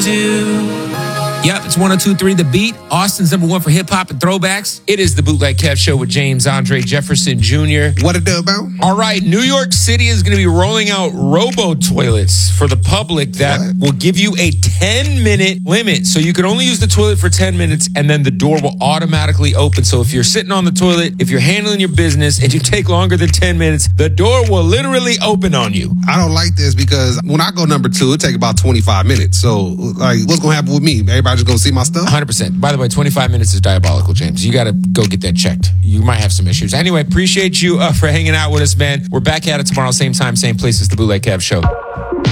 do. Yep, it's 102.3 The Beat, Austin's number one for hip-hop and throwbacks. It is the Bootleg Kev Show with James Andre Jefferson Jr. What it do, bro? All right, New York City is going to be rolling out robo-toilets for the public that will give you a 10-minute limit. So you can only use the toilet for 10 minutes, and then the door will automatically open. So if you're sitting on the toilet, if you're handling your business, and you take longer than 10 minutes, the door will literally open on you. I don't like this because when I go number 2, it take about 25 minutes. So, like, what's going to happen with me? Everybody just going to see my stuff? 100%. By the way, 25 minutes is diabolical, James. You got to go get that checked. You might have some issues. Anyway, appreciate you for hanging out with us, man. We're back at it tomorrow, same time, same place. It's the Bootleg Kev Show.